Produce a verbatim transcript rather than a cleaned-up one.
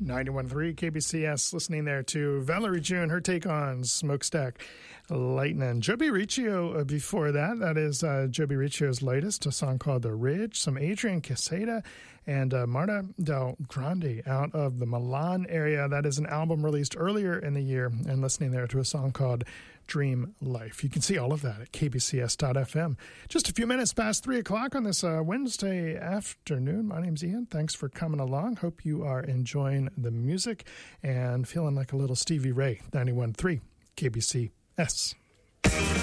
ninety-one point three K B C S, listening there to Valerie June, her take on Smokestack Lightning. Joby Riccio uh, before that. That is uh, Joby Riccio's latest, a song called The Ridge. Some Adrian Quesada and uh, Marta Del Grande out of the Milan area. That is an album released earlier in the year, and listening there to a song called Dream Life. You can see all of that at k b c s dot f m. Just a few minutes past three o'clock on this uh, Wednesday afternoon. My name's Ian. Thanks for coming along. Hope you are enjoying the music and feeling like a little Stevie Ray. ninety-one point three K B C S.